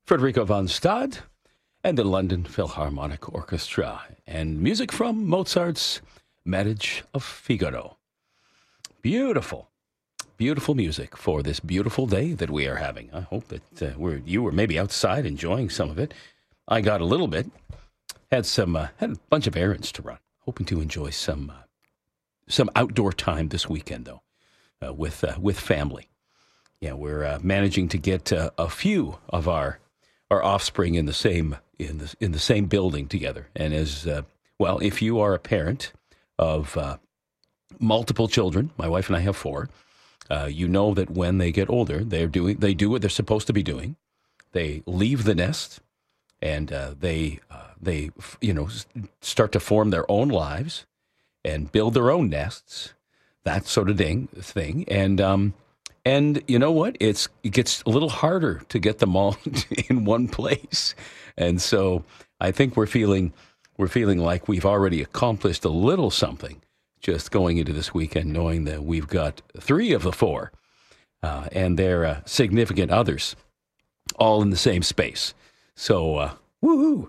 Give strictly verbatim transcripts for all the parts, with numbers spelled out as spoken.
Federico von Stade, and the London Philharmonic Orchestra, and music from Mozart's Marriage of Figaro. Beautiful, beautiful music for this beautiful day that we are having. I hope that uh, we're, you were maybe outside enjoying some of it. I got a little bit. Had some, uh, had a bunch of errands to run. Hoping to enjoy some, uh, some outdoor time this weekend, though, uh, with uh, with family. Yeah, we're uh, managing to get uh, a few of our our offspring in the same in the in the same building together. And as uh, well, if you are a parent of uh, multiple children, my wife and I have four. Uh, you know that when they get older, they're doing they do what they're supposed to be doing. They leave the nest. And uh, they, uh, they, you know, start to form their own lives and build their own nests, that sort of thing. thing. And um, and you know what? It's it gets a little harder to get them all in one place. And so I think we're feeling we're feeling like we've already accomplished a little something just going into this weekend, knowing that we've got three of the four uh, and their uh, significant others all in the same space. So, uh, woohoo!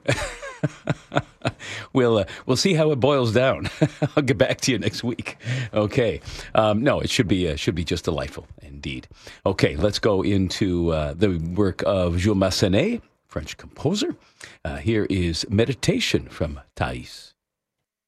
we'll uh, we'll see how it boils down. I'll get back to you next week. Okay. Um, no, it should be uh, should be just delightful indeed. Okay, let's go into uh, the work of Jules Massenet, French composer. Uh, here is Meditation from Thais.